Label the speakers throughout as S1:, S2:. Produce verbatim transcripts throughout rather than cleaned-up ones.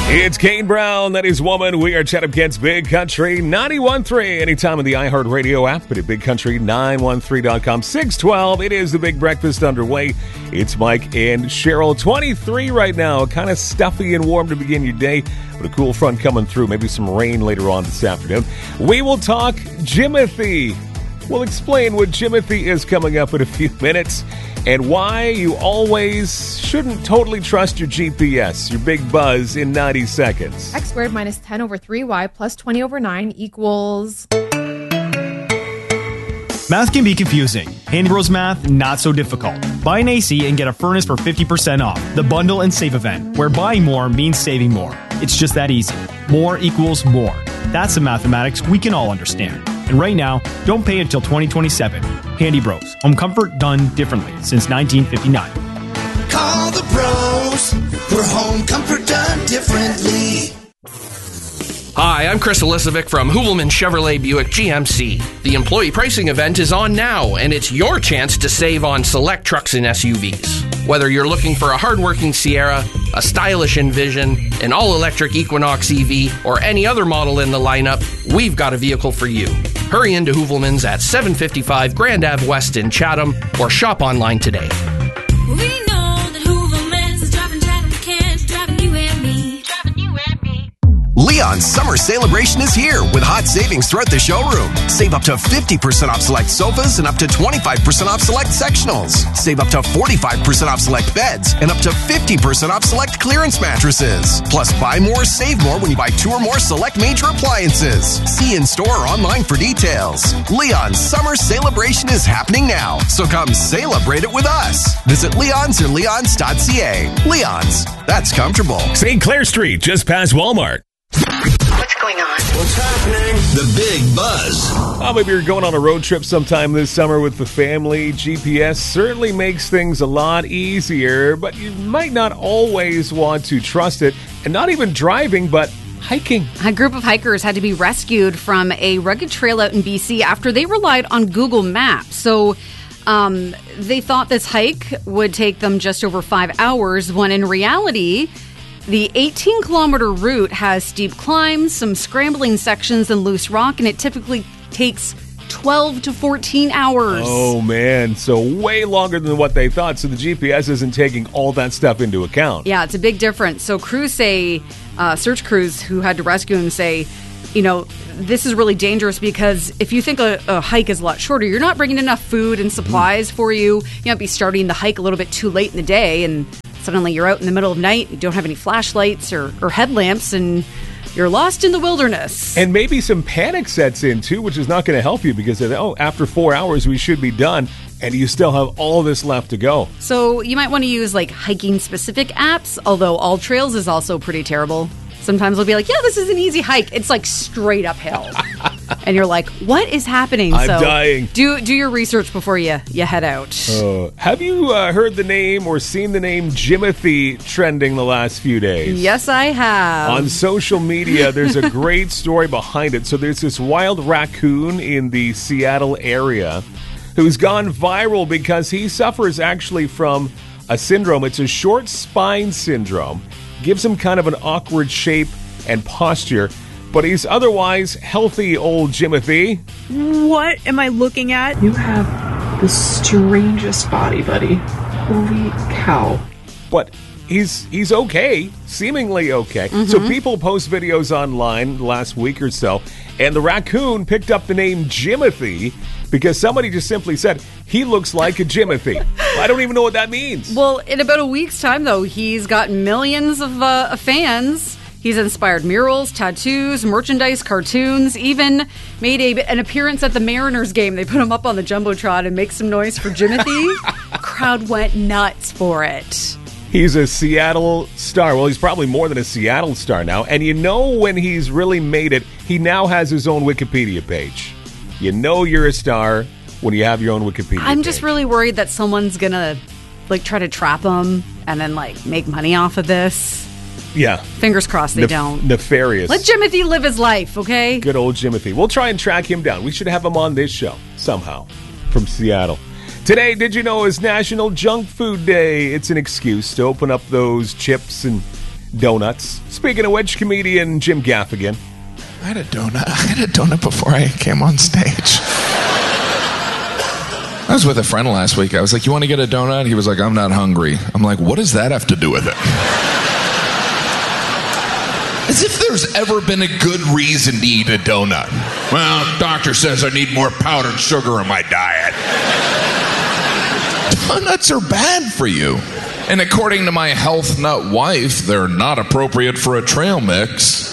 S1: It's Kane Brown, that is Woman. We are Chatham Kent's Big Country ninety-one point three. Anytime on the iHeartRadio app, but at big country nine one three dot com. six twelve, it is the Big Breakfast underway. It's Mike and Cheryl. twenty-three right now, kind of stuffy and warm to begin your day, but a cool front coming through. Maybe some rain later on this afternoon. We will talk Jimothy. We'll explain what Jimothy is coming up in a few minutes and why you always shouldn't totally trust your G P S, your big buzz, in ninety seconds.
S2: X squared minus ten over three y plus twenty over nine equals...
S3: Math can be confusing. Handy Bros Math, not so difficult. Buy an A C and get a furnace for fifty percent off. The Bundle and Save event, where buying more means saving more. It's just that easy. More equals more. That's the mathematics we can all understand. And right now, don't pay until twenty twenty-seven. Handy Bros. Home comfort done differently since nineteen fifty-nine.
S4: Call the pros for home comfort done differently.
S5: Hi, I'm Chris Elisovic from Hoovelman Chevrolet Buick G M C. The employee pricing event is on now, and it's your chance to save on select trucks and S U Vs. Whether you're looking for a hardworking Sierra, a stylish Envision, an all-electric Equinox E V, or any other model in the lineup, we've got a vehicle for you. Hurry into Hoovelman's at seven fifty-five Grand Ave West in Chatham, or shop online today.
S6: We know that Hoovelman's is driving Chatham Kent, driving you and me, driving you and me.
S7: Leon's summer celebration is here with hot savings throughout the showroom. Save up to fifty percent off select sofas and up to twenty-five percent off select sectionals. Save up to forty-five percent off select beds and up to fifty percent off select clearance mattresses. Plus, buy more, save more when you buy two or more select major appliances. See in store or online for details. Leon's summer celebration is happening now, so come celebrate it with us. Visit Leon's or leons dot c a. Leon's, that's comfortable.
S1: Saint Clair Street, just past Walmart.
S8: What's going on?
S4: What's happening? The Big Buzz.
S1: Well, maybe you're going on a road trip sometime this summer with the family. G P S certainly makes things a lot easier, but you might not always want to trust it. And not even driving, but hiking.
S9: A group of hikers had to be rescued from a rugged trail out in B C after they relied on Google Maps. So um, they thought this hike would take them just over five hours, when in reality, the eighteen-kilometer route has steep climbs, some scrambling sections, and loose rock, and it typically takes twelve to fourteen hours.
S1: Oh, man. So way longer than what they thought. So the G P S isn't taking all that stuff into account.
S9: Yeah, it's a big difference. So crews say, uh, search crews who had to rescue him say, you know, this is really dangerous because if you think a, a hike is a lot shorter, you're not bringing enough food and supplies mm. for you. You might be starting the hike a little bit too late in the day, and suddenly you're out in the middle of the night, you don't have any flashlights or, or headlamps, and you're lost in the wilderness.
S1: And maybe some panic sets in, too, which is not going to help you because, oh, after four hours, we should be done, and you still have all this left to go.
S9: So you might want to use, like, hiking-specific apps, although All Trails is also pretty terrible. Sometimes they'll be like, yeah, this is an easy hike. It's, like, straight uphill. And you're like, what is happening?
S1: I'm
S9: so
S1: dying.
S9: Do do your research before you, you head out.
S1: Uh, have you uh, heard the name or seen the name Jimothy trending the last few days?
S9: Yes, I have.
S1: On social media, there's a great story behind it. So there's this wild raccoon in the Seattle area who's gone viral because he suffers actually from a syndrome. It's a short spine syndrome. Gives him kind of an awkward shape and posture. But he's otherwise healthy, old Jimothy.
S10: What am I looking at?
S11: You have the strangest body, buddy. Holy cow.
S1: But he's he's okay, seemingly okay. Mm-hmm. So people post videos online last week or so, and the raccoon picked up the name Jimothy because somebody just simply said, he looks like a Jimothy. I don't even know what that means.
S9: Well, in about a week's time, though, he's got millions of uh, fans. He's inspired murals, tattoos, merchandise, cartoons, even made a, an appearance at the Mariners game. They put him up on the Jumbotron and make some noise for Jimothy. Crowd went nuts for it.
S1: He's a Seattle star. Well, he's probably more than a Seattle star now. And you know when he's really made it, he now has his own Wikipedia page. You know you're a star when you have your own Wikipedia
S9: I'm
S1: page.
S9: just really worried that someone's going to like try to trap him and then like make money off of this.
S1: Yeah.
S9: Fingers crossed they
S1: Nef-
S9: don't.
S1: Nefarious.
S9: Let Jimothy live his life, okay?
S1: Good old Jimothy. We'll try and track him down. We should have him on this show somehow from Seattle. Today, did you know, is National Junk Food Day? It's an excuse to open up those chips and donuts. Speaking of which, comedian Jim Gaffigan.
S12: I had a donut. I had a donut before I came on stage. I was with a friend last week. I was like, you want to get a donut? He was like, I'm not hungry. I'm like, what does that have to do with it? As if there's ever been a good reason to eat a donut. Well, doctor says I need more powdered sugar in my diet. Donuts are bad for you. And according to my health nut wife, they're not appropriate for a trail mix.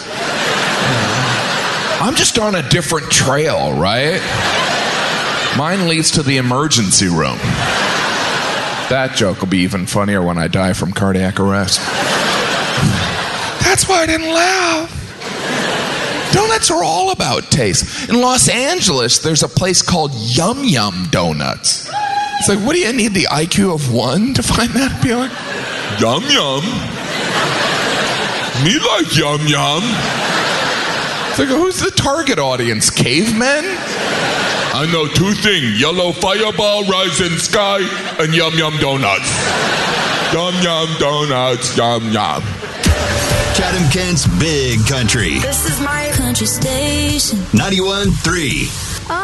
S12: I'm just on a different trail, right? Mine leads to the emergency room. That joke will be even funnier when I die from cardiac arrest. That's why I didn't laugh. Donuts are all about taste. In Los Angeles, there's a place called Yum Yum Donuts. It's like, what do you need, the I Q of one to find that appealing? Yum Yum. Me like Yum Yum. It's like, who's the target audience? Cavemen? I know two things. Yellow Fireball, Rising Sky, and Yum Yum Donuts. Yum Yum Donuts, Yum Yum.
S13: Chatham Kent's Big Country.
S6: This is my country station.
S13: ninety-one point three